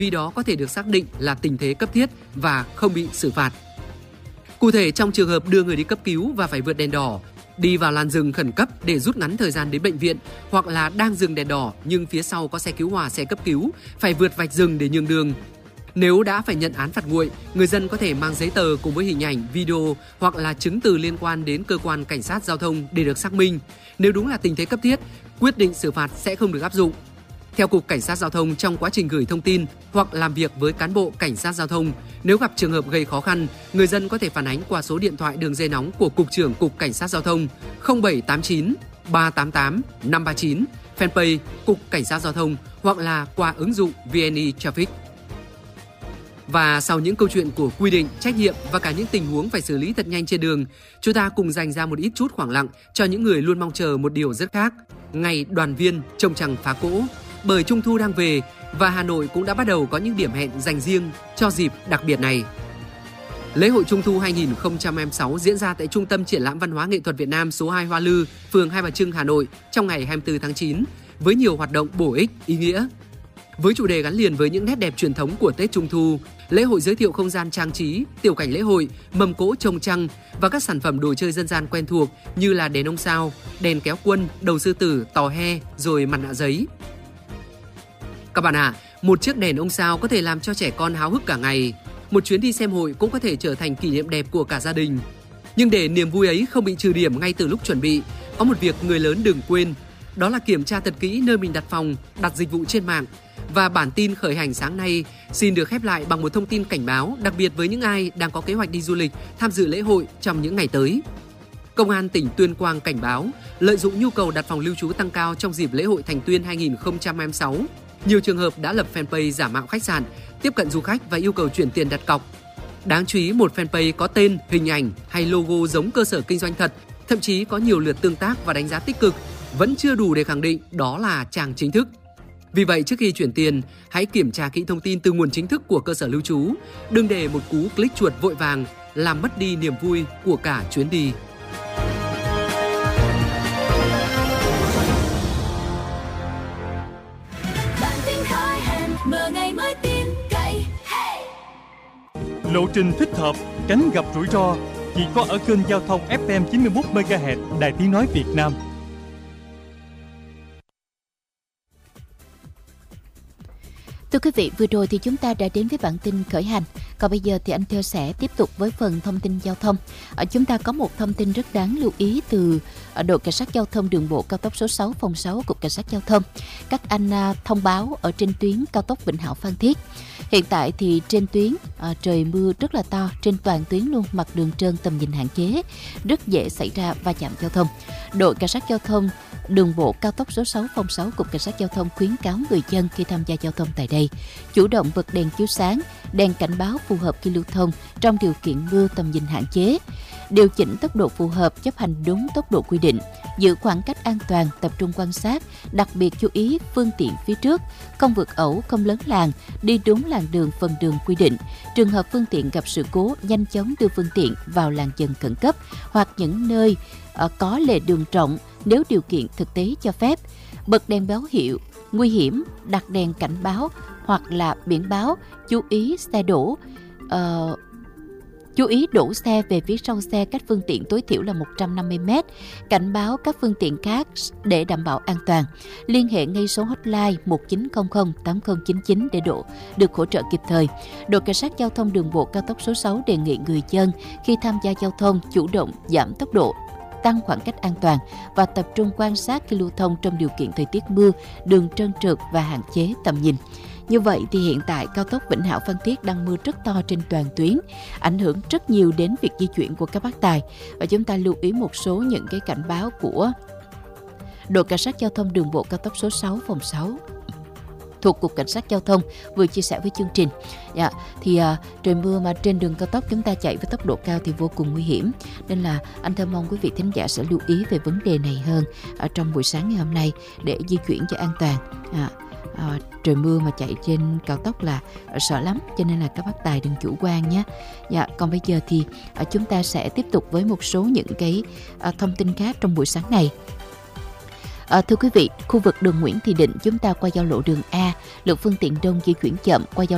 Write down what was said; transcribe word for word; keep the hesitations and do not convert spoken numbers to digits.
vì đó có thể được xác định là tình thế cấp thiết và không bị xử phạt. Cụ thể, trong trường hợp đưa người đi cấp cứu và phải vượt đèn đỏ, đi vào làn rừng khẩn cấp để rút ngắn thời gian đến bệnh viện, hoặc là đang dừng đèn đỏ nhưng phía sau có xe cứu hỏa, xe cấp cứu, phải vượt vạch rừng để nhường đường. Nếu đã phải nhận án phạt nguội, người dân có thể mang giấy tờ cùng với hình ảnh, video hoặc là chứng từ liên quan đến cơ quan cảnh sát giao thông để được xác minh. Nếu đúng là tình thế cấp thiết, quyết định xử phạt sẽ không được áp dụng. Theo Cục Cảnh sát Giao thông, trong quá trình gửi thông tin hoặc làm việc với cán bộ Cảnh sát Giao thông, nếu gặp trường hợp gây khó khăn, người dân có thể phản ánh qua số điện thoại đường dây nóng của Cục trưởng Cục Cảnh sát Giao thông không bảy tám chín ba tám tám năm ba chín, fanpage Cục Cảnh sát Giao thông hoặc là qua ứng dụng vê en e Traffic. Và sau những câu chuyện của quy định, trách nhiệm và cả những tình huống phải xử lý thật nhanh trên đường, chúng ta cùng dành ra một ít chút khoảng lặng cho những người luôn mong chờ một điều rất khác, ngày đoàn viên trông trăng phá cỗ. Bởi Trung thu đang về và Hà Nội cũng đã bắt đầu có những điểm hẹn dành riêng cho dịp đặc biệt này. Lễ hội Trung thu hai không hai sáu diễn ra tại Trung tâm Triển lãm Văn hóa Nghệ thuật Việt Nam số hai Hoa Lư, phường Hai Bà Trưng, Hà Nội trong ngày hai mươi tư tháng chín với nhiều hoạt động bổ ích, ý nghĩa. Với chủ đề gắn liền với những nét đẹp truyền thống của Tết Trung thu, lễ hội giới thiệu không gian trang trí, tiểu cảnh lễ hội, mâm cỗ trông trăng và các sản phẩm đồ chơi dân gian quen thuộc như là đèn ông sao, đèn kéo quân, đầu sư tử, tò he, rồi mặt nạ giấy. Các bạn ạ, à, một chiếc đèn ông sao có thể làm cho trẻ con háo hức cả ngày. Một chuyến đi xem hội cũng có thể trở thành kỷ niệm đẹp của cả gia đình. Nhưng để niềm vui ấy không bị trừ điểm ngay từ lúc chuẩn bị, có một việc người lớn đừng quên, đó là kiểm tra thật kỹ nơi mình đặt phòng, đặt dịch vụ trên mạng. Và bản tin khởi hành sáng nay xin được khép lại bằng một thông tin cảnh báo đặc biệt với những ai đang có kế hoạch đi du lịch, tham dự lễ hội trong những ngày tới. Công an tỉnh Tuyên Quang cảnh báo, lợi dụng nhu cầu đặt phòng lưu trú tăng cao trong dịp lễ hội Thành Tuyên hai không hai sáu, nhiều trường hợp đã lập fanpage giả mạo khách sạn, tiếp cận du khách và yêu cầu chuyển tiền đặt cọc. Đáng chú ý, một fanpage có tên, hình ảnh hay logo giống cơ sở kinh doanh thật, thậm chí có nhiều lượt tương tác và đánh giá tích cực, vẫn chưa đủ để khẳng định đó là trang chính thức. Vì vậy, trước khi chuyển tiền, hãy kiểm tra kỹ thông tin từ nguồn chính thức của cơ sở lưu trú. Đừng để một cú click chuột vội vàng làm mất đi niềm vui của cả chuyến đi. Lộ trình thích hợp, tránh gặp rủi ro chỉ có ở kênh giao thông ép em chín mươi mốt mê ga héc Đài Tiếng nói Việt Nam. Thưa quý vị, vừa rồi thì chúng ta đã đến với bản tin khởi hành. Còn bây giờ thì anh Theo sẽ tiếp tục với phần thông tin giao thông. Ở chúng ta có một thông tin rất đáng lưu ý từ đội cảnh sát giao thông đường bộ cao tốc số sáu phòng sáu Cục Cảnh sát Giao thông. Các anh thông báo ở trên tuyến cao tốc Vĩnh Hảo Phan Thiết. Hiện tại thì trên tuyến à, trời mưa rất là to, trên toàn tuyến luôn, mặt đường trơn, tầm nhìn hạn chế, rất dễ xảy ra va chạm giao thông. Đội cảnh sát giao thông đường bộ cao tốc số sáu phòng sáu Cục Cảnh sát Giao thông khuyến cáo người dân khi tham gia giao thông tại đây chủ động bật đèn chiếu sáng, đèn cảnh báo phù hợp khi lưu thông trong điều kiện mưa, tầm nhìn hạn chế, điều chỉnh tốc độ phù hợp, chấp hành đúng tốc độ quy định, giữ khoảng cách an toàn, tập trung quan sát, đặc biệt chú ý phương tiện phía trước, không vượt ẩu, không lấn làn, đi đúng làn đường phần đường quy định. Trường hợp phương tiện gặp sự cố, nhanh chóng đưa phương tiện vào làn dừng khẩn cấp hoặc những nơi uh, có lề đường rộng nếu điều kiện thực tế cho phép. Bật đèn báo hiệu nguy hiểm, đặt đèn cảnh báo hoặc là biển báo, chú ý xe đổ. Uh, Chú ý đổ xe về phía sau xe cách phương tiện tối thiểu là một trăm năm mươi mét, cảnh báo các phương tiện khác để đảm bảo an toàn. Liên hệ ngay số hotline một chín không không tám không chín chín để độ được hỗ trợ kịp thời. Đội Cảnh sát Giao thông đường bộ cao tốc số sáu đề nghị người dân khi tham gia giao thông chủ động giảm tốc độ, tăng khoảng cách an toàn và tập trung quan sát khi lưu thông trong điều kiện thời tiết mưa, đường trơn trượt và hạn chế tầm nhìn. Như vậy thì hiện tại cao tốc Vĩnh Hảo Phan Thiết đang mưa rất to trên toàn tuyến, ảnh hưởng rất nhiều đến việc di chuyển của các bác tài. Và chúng ta lưu ý một số những cái cảnh báo của đội cảnh sát giao thông đường bộ cao tốc số sáu phòng sáu thuộc Cục Cảnh sát Giao thông vừa chia sẻ với chương trình. Dạ, thì à, trời mưa mà trên đường cao tốc chúng ta chạy với tốc độ cao thì vô cùng nguy hiểm. Nên là anh thơ mong quý vị thính giả sẽ lưu ý về vấn đề này hơn ở trong buổi sáng ngày hôm nay để di chuyển cho an toàn. À, À, trời mưa mà chạy trên cao tốc là sợ lắm, cho nên là các bác tài đừng chủ quan nhé. Dạ, còn bây giờ thì à, chúng ta sẽ tiếp tục với một số những cái à, thông tin khác trong buổi sáng này. À, thưa quý vị, khu vực đường Nguyễn Thị Định chúng ta qua giao lộ đường A, lượng phương tiện đông di chuyển chậm qua giao